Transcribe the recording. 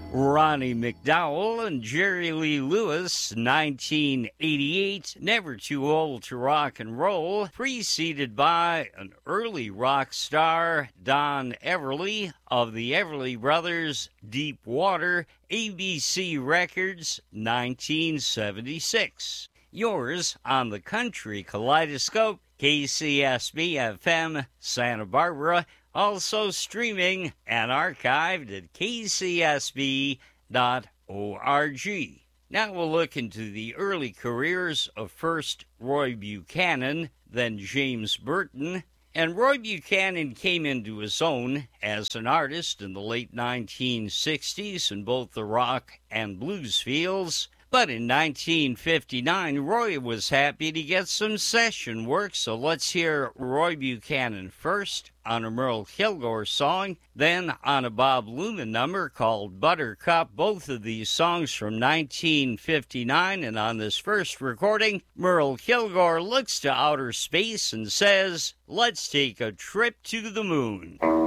Ronnie McDowell and Jerry Lee Lewis, 1988, Never Too Old to Rock and Roll, preceded by an early rock star, Don Everly of the Everly Brothers, Deep Water, ABC Records, 1976. Yours on the Country Kaleidoscope, KCSB-FM, Santa Barbara, also streaming and archived at kcsb.org. Now we'll look into the early careers of first Roy Buchanan, then James Burton. And Roy Buchanan came into his own as an artist in the late 1960s in both the rock and blues fields. But in 1959, Roy was happy to get some session work, so let's hear Roy Buchanan first on a Merle Kilgore song, then on a Bob Luman number called Buttercup, both of these songs from 1959, and on this first recording, Merle Kilgore looks to outer space and says, "Let's take a trip to the moon."